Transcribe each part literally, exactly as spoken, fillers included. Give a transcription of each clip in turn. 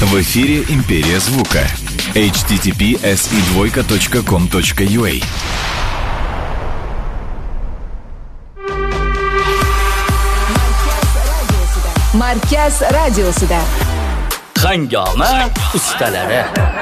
В эфире «Империя звука». эйч ти ти пи эс и двойка точка ком точка ю а. Markaz radiosida Hangoma ustalari.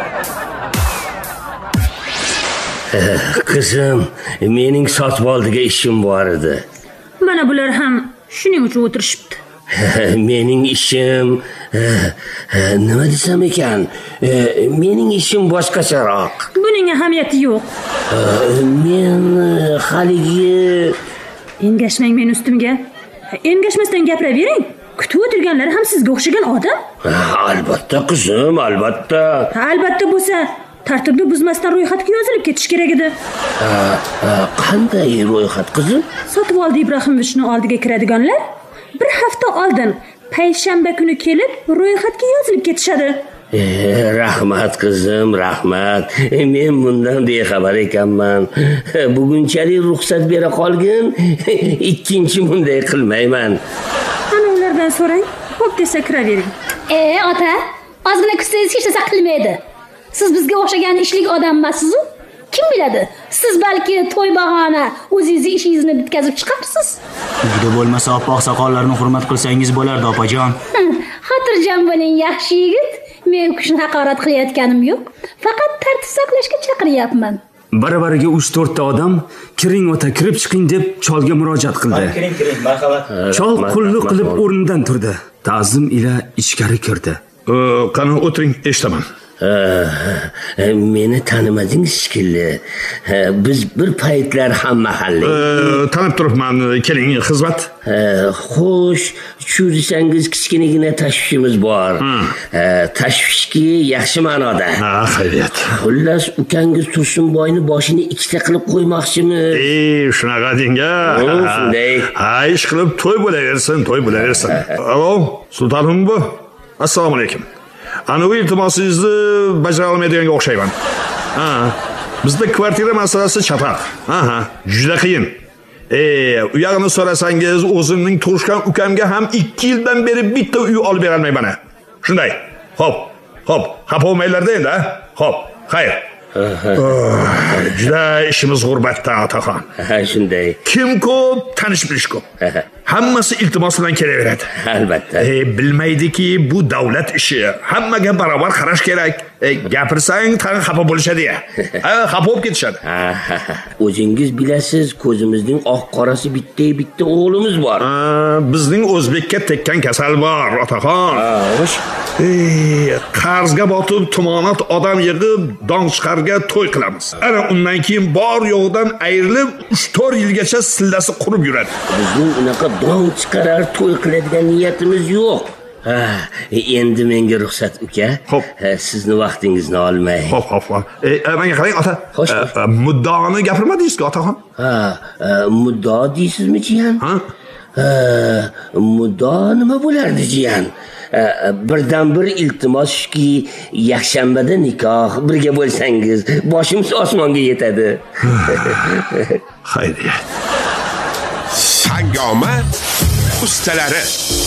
Qizim, mening sotib oldiga ishim bor edi. Mana bular ham shuning uchun o'tirishibdi. Mening ishim nima desam ekan? Mening ishim boshqacharoq. Buning ahamiyati yo'q. Men haligi Engashmang men ustimga. Engashmasdan gapiravering. Kutib o'tirganlar ham sizga o'xshagan odam? Albatta qizim, albatta. Albatta bo'lsa, tartibni buzmasdan ro'yxatga yozilib ketish kerak edi. Qanday ro'yxat qizim? Sotib oldi Ibrohimovichning oldiga kiradiganlar bir hafta oldin payshanba kuni kelib ro'yxatga yozilib ketishadi. E, rahmat qizim, rahmat. E, men bundan bexabar ekanman. Bugunchalik ruxsat bera qolgin, ikkinchi bunday qilmayman. Ana ulardan so'rang, xo'p desa kiravering. E, ota, ozgina kutsangiz hech narsa qilmaydi. Siz bizga o'xshagan ishlik odam emassiz-ku? Kim biladi? Siz balki to'y bahona o'zingizni ishingizni bitkazib chiqarsiz. Uyda bo'lmasa oppoq soqollarni hurmat qilsangiz bo'lardi, opajon. Xotirjam bo'ling, yaxshi yigit. Men u kishini haqorat qilayotganim yo'q. Faqat tartib saqlashga chaqiryapman. Bari-bariga uch to'rt ta odam kiring ota, kirib chiqing deb cholga murojaat qildi. Kiring, kiring, marhamat. Chol qulluq qilib o'rnidan turdi. Ta'zim ila ichkari kirdi. Qani o'tiring, eshitaman. Meni tanimadingiz shekilli. Biz bir paytlar ham mahalla. Tanib turibman, keling, xizmat. Xo'sh, tushunsangiz kichkinagina tashvishimiz bor. Tashvishki yaxshi ma'noda. Ha, xayriyat. Xullas, ukangiz Tursunboyni boshini ikkita qilib qo'ymoqchimi? Ey, shunaqa denga. Shunday. Ha, ish qilib to'y bo'laversin, to'y bo'laversin. Alo, sultonim bu. Assalomu alaykum. Ana bu iltimosingizni bajara olmaydiganga o'xshayman. Ha, bizda kvartira masalasi chatoq. Aha, juda qiyin. E, u yog'ini so'rasangiz, o'zimning tug'ishgan ukamga ham ikki yildan beri bitta uy olib bera olmayman. Shunday. Xo'p, xo'p, xafa bo'lmaylarda endi, ha? Xo'p, xayr. Juda ishimiz g'urbatda, otaxon. Ha, shunday. Kim ko'p, tanish bilish ko'p. Hammasi iltimos bilan kelaveradi. Albatta. E, bilmaydiki, bu davlat ishi. Hammaga barobar qarash kerak. E, gapirsang, tag'in xafa bo'lishadi-ya. Ha, xafa bo'lib ketishadi. O'zingiz bilasiz, ko'zimizning oq qorasi bitta-bitta o'g'limiz bor. Ha, bizning o'zbekka tekkan kasal bor, otaxon. Xo'sh. Ey, qarzga botib, tumonat odam yig'ib, dong chiqarga to'y qilamiz. Ana undan keyin bor yo'g'idan ayrilib, uch to'rt yilgacha sillasi qurib yuradi. Bizning unaqa dong chiqarar to'y qiladigan niyatimiz yo'q. Ha, endi menga ruxsat uka. Xo'p. Sizni vaqtingizni olmay. Xo'p, xo'p, xo'p. E, menga qarang, ota. Xo'sh. Muddoni gapirmadingizku, otaxon? Ha, muddo deysizmi, jiyan? Ha? Muddo nima bo'lardi, jiyan? Birdan bir iltimos shuki, yakshanbada nikoh, birga bo'lsangiz, boshimiz osmonga yetadi. Xayriyat. Hangoma ustalari.